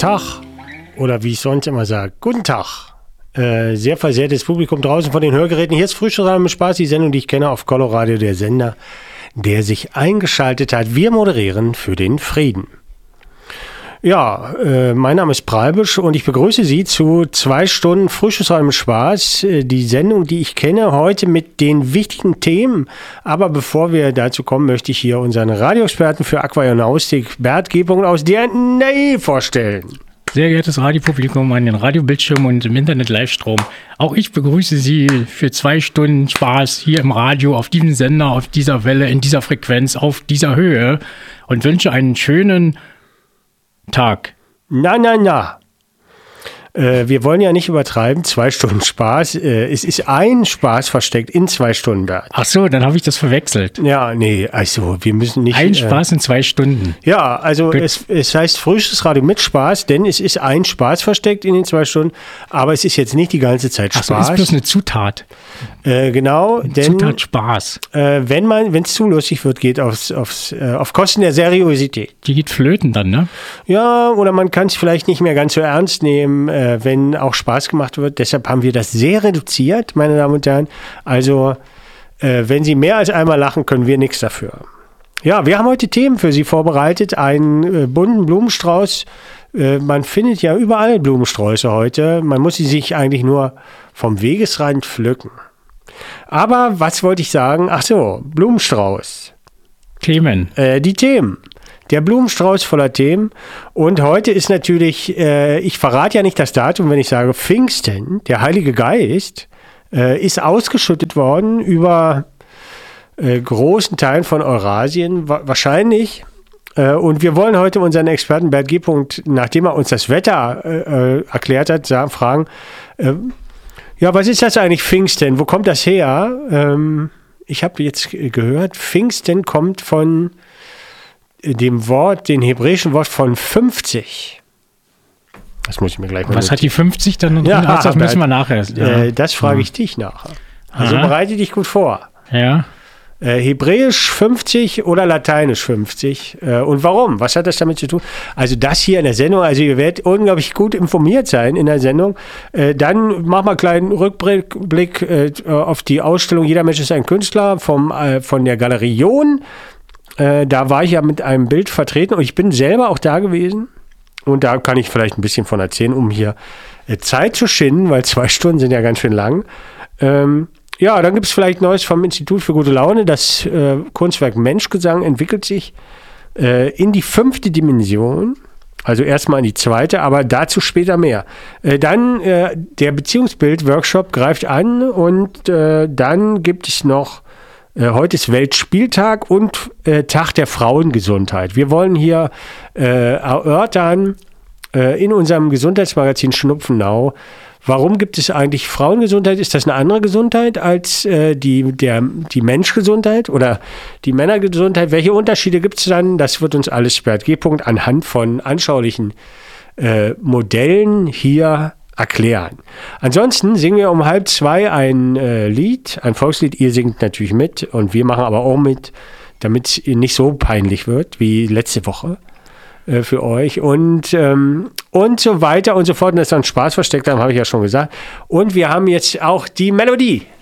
Tag oder wie ich sonst immer sage, guten Tag. Sehr versehrtes Publikum draußen von den Hörgeräten. Hier ist Frühstücksradio mit Spaß, die Sendung, die ich kenne, auf Coloradio, der Sender, der sich eingeschaltet hat. Wir moderieren für den Frieden. Ja, mein Name ist Preibisch und ich begrüße Sie zu 2 Stunden Frühstücksradio mit Spaß. Die Sendung, die ich kenne, heute mit den wichtigen Themen. Aber bevor wir dazu kommen, möchte ich hier unseren Radioexperten für Aquaristik, Bert G. aus DNA vorstellen. Sehr geehrtes Radiopublikum an den Radiobildschirmen und im Internet-Livestrom. Auch ich begrüße Sie für 2 Stunden Spaß hier im Radio, auf diesem Sender, auf dieser Welle, in dieser Frequenz, auf dieser Höhe und wünsche einen schönen Tag. Na. Wir wollen ja nicht übertreiben, 2 Stunden Spaß. Es ist ein Spaß versteckt in 2 Stunden, Bert. Ach so, dann habe ich das verwechselt. Ja, nee, also wir müssen nicht... Ein Spaß in 2 Stunden. Ja, also es heißt Frühstücksradio mit Spaß, denn es ist ein Spaß versteckt in den 2 Stunden, aber es ist jetzt nicht die ganze Zeit Spaß. Ach so, ist bloß eine Zutat. Genau, denn Zutat Spaß. Wenn es zu lustig wird, geht auf Kosten der Seriosität. Die geht flöten dann, ne? Ja, oder man kann es vielleicht nicht mehr ganz so ernst nehmen, wenn auch Spaß gemacht wird. Deshalb haben wir das sehr reduziert, meine Damen und Herren. Also, wenn Sie mehr als einmal lachen, können wir nichts dafür. Ja, wir haben heute Themen für Sie vorbereitet. Einen bunten Blumenstrauß. Man findet ja überall Blumensträuße heute. Man muss sie sich eigentlich nur vom Wegesrand pflücken. Aber was wollte ich sagen? Ach so, Blumenstrauß. Themen. Die Themen. Der Blumenstrauß voller Themen. Und heute ist natürlich, ich verrate ja nicht das Datum, wenn ich sage Pfingsten, der Heilige Geist, ist ausgeschüttet worden über großen Teilen von Eurasien, wahrscheinlich. Und wir wollen heute unseren Experten Bert G. nachdem er uns das Wetter erklärt hat, fragen, ja, was ist das eigentlich Pfingsten? Wo kommt das her? Ich habe jetzt gehört, Pfingsten kommt von dem hebräischen Wort von 50. Das muss ich mir gleich mal Was notieren. hat die 50 dann? Ja, das müssen wir nachher. Ja. Das frage ich dich nachher. Also bereite dich gut vor. Ja. Hebräisch 50 oder Lateinisch 50. Und warum? Was hat das damit zu tun? Also das hier in der Sendung, also ihr werdet unglaublich gut informiert sein in der Sendung. Dann machen wir einen kleinen Rückblick auf die Ausstellung Jeder Mensch ist ein Künstler von der Galerie John. Da war ich ja mit einem Bild vertreten und ich bin selber auch da gewesen. Und da kann ich vielleicht ein bisschen von erzählen, um hier Zeit zu schinden, weil 2 Stunden sind ja ganz schön lang. Ja, dann gibt es vielleicht Neues vom Institut für gute Laune. Das Kunstwerk Menschgesang entwickelt sich in die 5. Dimension. Also erstmal in die 2., aber dazu später mehr. Dann der Beziehungsbild-Workshop greift an und dann gibt es noch, heute ist Weltspieltag und Tag der Frauengesundheit. Wir wollen hier erörtern in unserem Gesundheitsmagazin Schnupfenau, warum gibt es eigentlich Frauengesundheit? Ist das eine andere Gesundheit als die Menschgesundheit oder die Männergesundheit? Welche Unterschiede gibt es dann? Das wird uns alles Bert G. anhand von anschaulichen Modellen hier erklären. Ansonsten singen wir um 1:30 ein Lied, ein Volkslied. Ihr singt natürlich mit und wir machen aber auch mit, damit es nicht so peinlich wird wie letzte Woche für euch und so weiter und so fort. Und das ist dann Spaß versteckt, haben, habe ich ja schon gesagt. Und wir haben jetzt auch die Melodie.